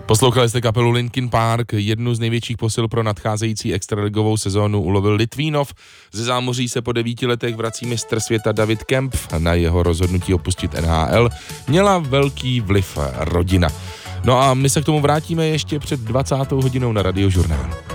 Poslouchali jste kapelu Linkin Park, jednu z největších posil pro nadcházející extraligovou sezónu ulovil Litvínov. Ze zámoří se po 9 letech vrací mistr světa David Kempf. Na jeho rozhodnutí opustit NHL měla velký vliv rodina. No a my se k tomu vrátíme ještě před 20. hodinou na Radiožurnál.